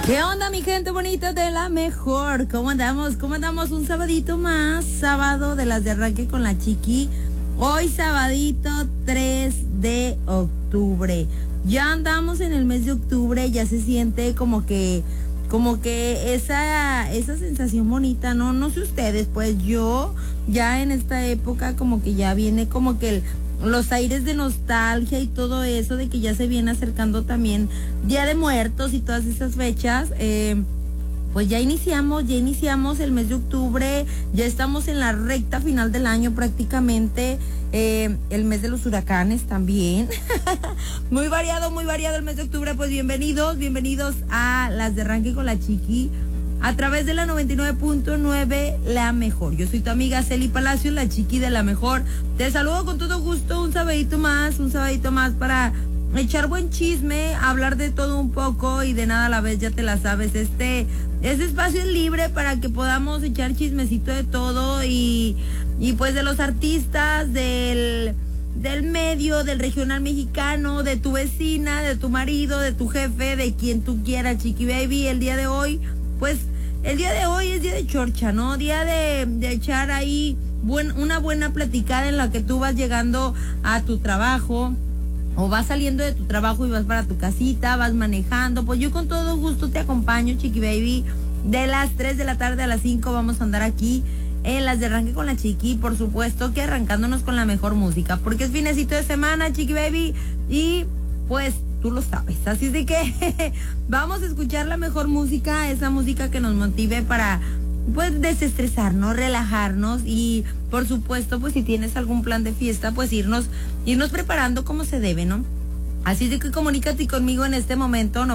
¿Qué onda, mi gente bonita de la mejor? ¿Cómo andamos? ¿Cómo andamos? Un sabadito más, sábado de las de arranque con la Chiqui. Hoy sabadito 3 de octubre. Ya andamos en el mes de octubre, ya se siente como que esa sensación bonita, ¿no? No sé ustedes, pues yo ya en esta época como que ya viene como que los aires de nostalgia y todo eso, de que ya se viene acercando también Día de Muertos y todas esas fechas. Pues ya iniciamos el mes de octubre, ya estamos en la recta final del año prácticamente, el mes de los huracanes también. muy variado el mes de octubre. Pues bienvenidos a las de arranque con la Chiqui, a través de la 99.9, la mejor. Yo soy tu amiga Celi Palacios, la Chiqui de la mejor. Te saludo con todo gusto, un sabadito más para echar buen chisme, hablar de todo un poco y de nada a la vez, ya te la sabes. Este espacio es libre para que podamos echar chismecito de todo y pues de los artistas, del medio, del regional mexicano, de tu vecina, de tu marido, de tu jefe, de quien tú quieras, Chiqui Baby. El día de hoy es día de chorcha, ¿no? Día de echar ahí una buena platicada en la que tú vas llegando a tu trabajo o vas saliendo de tu trabajo y vas para tu casita, vas manejando. Pues yo con todo gusto te acompaño, Chiqui Baby. De las 3 de la tarde a las 5 vamos a andar aquí en las de arranque con la Chiqui. Por supuesto que arrancándonos con la mejor música, porque es finecito de semana, Chiqui Baby, y pues tú lo sabes. Así es de que vamos a escuchar la mejor música, esa música que nos motive para pues desestresarnos, relajarnos y por supuesto pues si tienes algún plan de fiesta pues irnos preparando como se debe, ¿no? Así es de que comunícate conmigo en este momento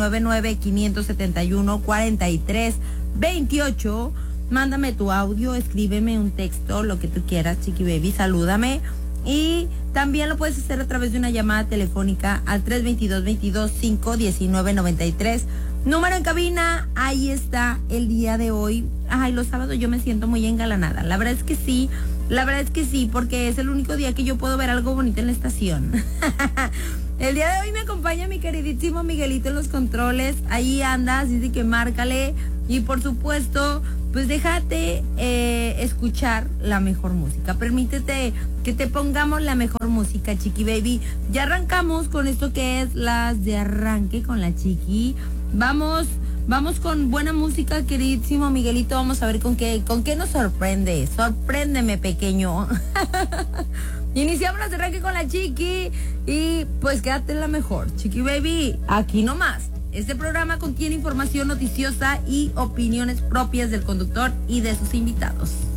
999-571-4328. Mándame tu audio, escríbeme un texto, lo que tú quieras, Chiqui Baby, salúdame. Y también lo puedes hacer a través de una llamada telefónica al 322-519-93. Número en cabina, ahí está el día de hoy. Ay, los sábados yo me siento muy engalanada. La verdad es que sí, porque es el único día que yo puedo ver algo bonito en la estación. El día de hoy me acompaña mi queridísimo Miguelito en los controles. Ahí anda, así de que márcale. Y por supuesto, pues déjate escuchar la mejor música. Permítete que te pongamos la mejor música, Chiqui Baby. Ya arrancamos con esto que es las de arranque con la Chiqui. Vamos con buena música, queridísimo Miguelito. Vamos a ver con qué nos sorprende. Sorpréndeme, pequeño. Iniciamos las de arranque con la Chiqui. Y pues quédate en la mejor, Chiqui Baby. Aquí nomás. Este programa contiene información noticiosa y opiniones propias del conductor y de sus invitados.